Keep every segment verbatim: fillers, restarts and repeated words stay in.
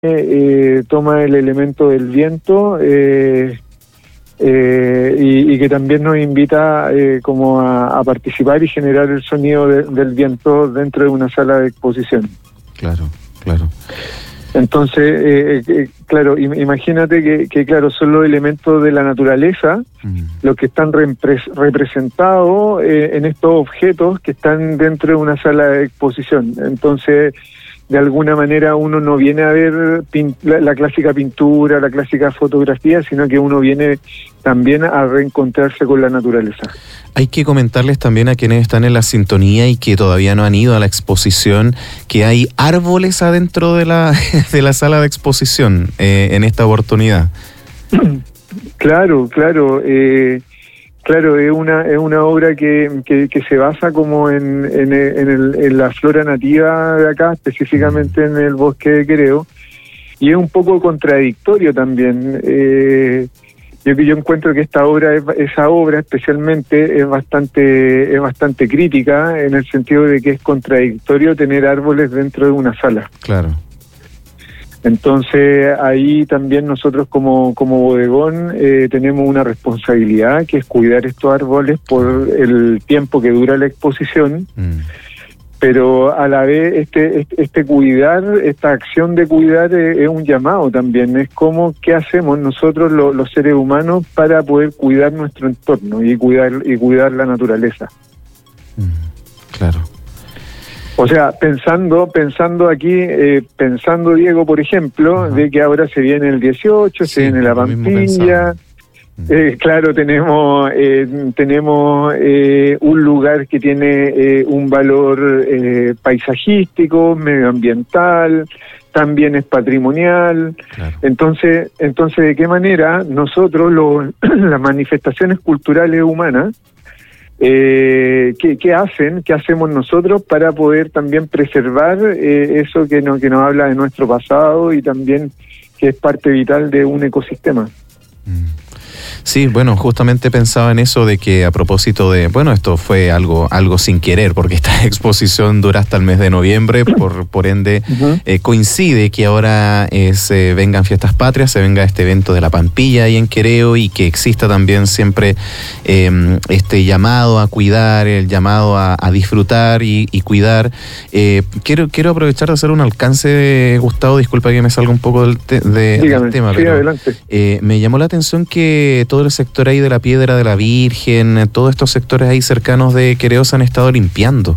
eh, toma el elemento del viento eh, eh, y, y que también nos invita eh, como a, a participar y generar el sonido de, del viento dentro de una sala de exposición. Claro, claro. Entonces, eh, eh, claro, imagínate que, que, claro, son los elementos de la naturaleza mm. los que están repre- representados eh, en estos objetos que están dentro de una sala de exposición. Entonces, de alguna manera uno no viene a ver pin- la, la clásica pintura, la clásica fotografía, sino que uno viene también a reencontrarse con la naturaleza. Hay que comentarles también a quienes están en la sintonía y que todavía no han ido a la exposición, que hay árboles adentro de la de la sala de exposición eh, en esta oportunidad. Claro, claro. Eh, claro, es una es una obra que, que, que se basa como en, en, en, el, en la flora nativa de acá, específicamente en el bosque de Quereo, y es un poco contradictorio también. Eh, Yo yo encuentro que esta obra, esa obra especialmente, es bastante es bastante crítica en el sentido de que es contradictorio tener árboles dentro de una sala. Claro. Entonces ahí también nosotros como como bodegón eh, tenemos una responsabilidad, que es cuidar estos árboles por el tiempo que dura la exposición. Mm. Pero a la vez este, este este cuidar, esta acción de cuidar es, es un llamado también, es como qué hacemos nosotros lo, los seres humanos para poder cuidar nuestro entorno y cuidar y cuidar la naturaleza. Mm, claro. O sea, pensando pensando aquí, eh, pensando Diego, por ejemplo, uh-huh. de que ahora se viene el dieciocho, sí, se viene la Pampilla. Eh, claro, tenemos eh, tenemos eh, un lugar que tiene eh, un valor eh, paisajístico, medioambiental, también es patrimonial. Claro. Entonces, entonces ¿de qué manera nosotros los, las manifestaciones culturales humanas eh, ¿qué, qué hacen, qué hacemos nosotros para poder también preservar eh, eso que nos que nos habla de nuestro pasado y también que es parte vital de un ecosistema? Mm. Sí, bueno, justamente pensaba en eso de que a propósito de, bueno, esto fue algo algo sin querer, porque esta exposición dura hasta el mes de noviembre, por por ende uh-huh. eh, coincide que ahora eh, se vengan fiestas patrias, se venga este evento de la Pampilla ahí en Quereo y que exista también siempre eh, este llamado a cuidar, el llamado a, a disfrutar y, y cuidar. Eh, quiero quiero aprovechar de hacer un alcance, Gustavo, disculpa que me salga un poco del, te, de, Dígame, del tema, sí, pero adelante. Eh, me llamó la atención que todo el sector ahí de la Piedra de la Virgen, todos estos sectores ahí cercanos de Quereo se han estado limpiando.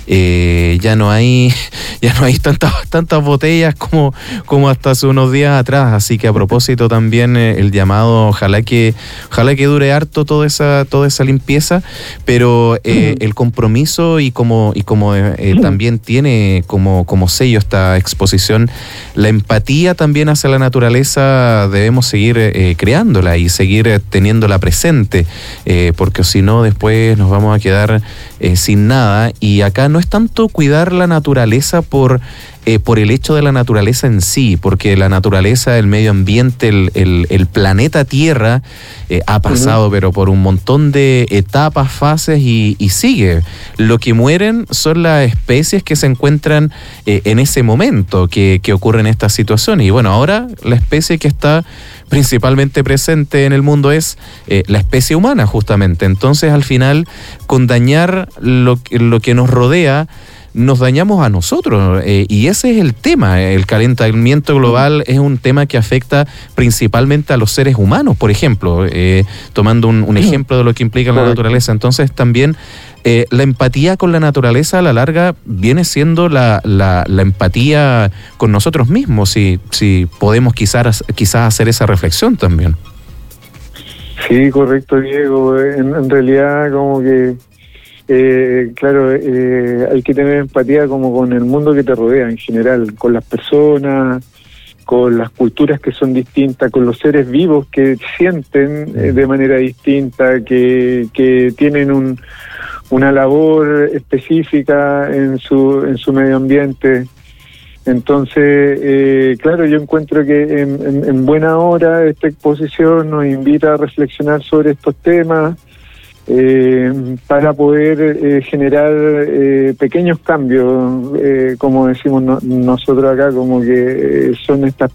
Eh, ya no hay ya no hay tantas tantas botellas como, como hasta hace unos días atrás, así que a propósito también eh, el llamado, ojalá que ojalá que dure harto toda esa toda esa limpieza, pero eh, el compromiso y como y como eh, también tiene como como sello esta exposición, la empatía también hacia la naturaleza, debemos seguir eh, creándola y seguir eh, teniéndola presente, eh, porque si no después nos vamos a quedar eh, sin nada. Y acá no es tanto cuidar la naturaleza por eh, por el hecho de la naturaleza en sí, porque la naturaleza, el medio ambiente, el, el, el planeta Tierra eh, ha pasado uh-huh. pero por un montón de etapas, fases y, y sigue. Lo que mueren son las especies que se encuentran eh, en ese momento que, que ocurren estas situaciones. Y bueno, ahora la especie que está principalmente presente en el mundo es eh, la especie humana, justamente. Entonces, al final, con dañar lo, lo que nos rodea, nos dañamos a nosotros, eh, y ese es el tema. El calentamiento global es un tema que afecta principalmente a los seres humanos, por ejemplo, eh, tomando un, un ejemplo de lo que implica la naturaleza. Entonces también eh, la empatía con la naturaleza a la larga viene siendo la, la, la empatía con nosotros mismos, si, si podemos quizás, quizás hacer esa reflexión también. Sí, correcto, Diego. En, en realidad como que Eh, claro, eh, hay que tener empatía como con el mundo que te rodea en general, con las personas, con las culturas que son distintas, con los seres vivos que sienten eh, de manera distinta, que, que tienen un, una labor específica en su, en su medio ambiente. Entonces, eh, claro, yo encuentro que en, en, en buena hora esta exposición nos invita a reflexionar sobre estos temas. eh, para poder eh, generar eh, pequeños cambios, eh, como decimos no, nosotros acá, como que son estas